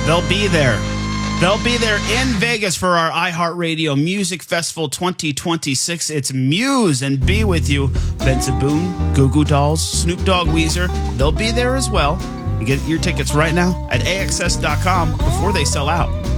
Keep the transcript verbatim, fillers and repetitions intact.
They'll be there. They'll be there in Vegas for our iHeartRadio Music Festival twenty twenty-six. It's Muse and Be With You. Benson Boone, Goo Goo Dolls, Snoop Dogg, Weezer. They'll be there as well. You get your tickets right now at A X S dot com before they sell out.